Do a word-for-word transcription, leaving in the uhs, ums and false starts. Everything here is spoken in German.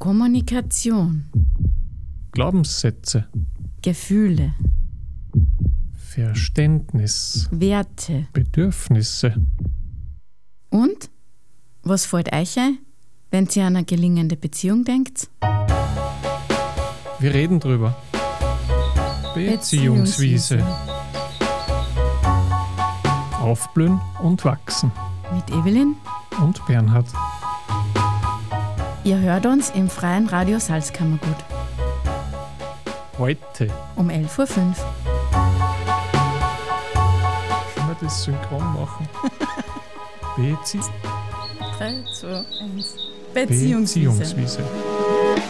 Kommunikation, Glaubenssätze, Gefühle, Verständnis, Werte. Bedürfnisse. Und? Was fällt euch ein, wenn ihr an eine gelingende Beziehung denkt? Wir reden drüber. Beziehungswiese. Aufblühen und wachsen. Mit Evelyn. Und Bernhard. Ihr hört uns im Freien Radio Salzkammergut. Heute. Um elf Uhr fünf. Können wir das synchron machen? Bezie drei, zwei, eins. Beziehungswiese. Beziehungswiese.